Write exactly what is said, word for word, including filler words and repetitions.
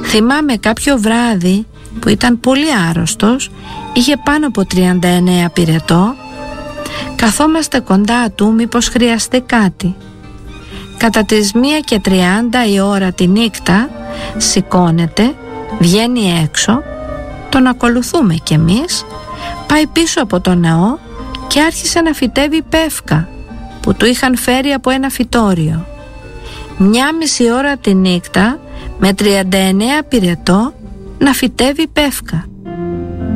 Θυμάμαι κάποιο βράδυ που ήταν πολύ άρρωστος, είχε πάνω από τριάντα εννέα πυρετό. Καθόμαστε κοντά του μήπως χρειαστεί κάτι. Κατά τις μία και τριάντα η ώρα τη νύχτα σηκώνεται, βγαίνει έξω, τον ακολουθούμε κι εμείς, πάει πίσω από το ναό και άρχισε να φυτεύει πεύκα που του είχαν φέρει από ένα φυτόριο. Μια μισή ώρα τη νύχτα με τριάντα εννέα πυρετό να φυτεύει πεύκα.